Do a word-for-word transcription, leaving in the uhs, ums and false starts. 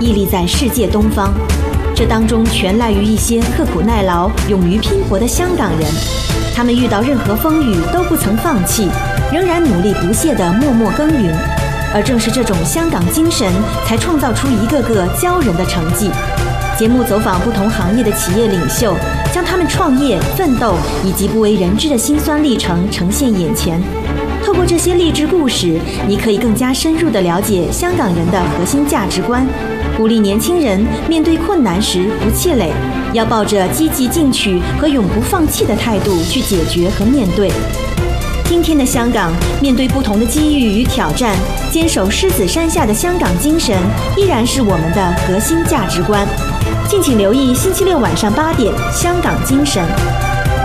屹立在世界东方。这当中全赖于一些刻苦耐劳、勇于拼搏的香港人，他们遇到任何风雨都不曾放弃，仍然努力不懈地默默耕耘。而正是这种香港精神，才创造出一个个骄人的成绩。节目走访不同行业的企业领袖，将他们创业、奋斗以及不为人知的辛酸历程呈现眼前。透过这些励志故事，你可以更加深入地了解香港人的核心价值观，鼓励年轻人面对困难时不气馁，要抱着积极进取和永不放弃的态度去解决和面对。今天的香港，面对不同的机遇与挑战，坚守狮子山下的香港精神，依然是我们的核心价值观。敬请留意星期六晚上八点《香港精神》。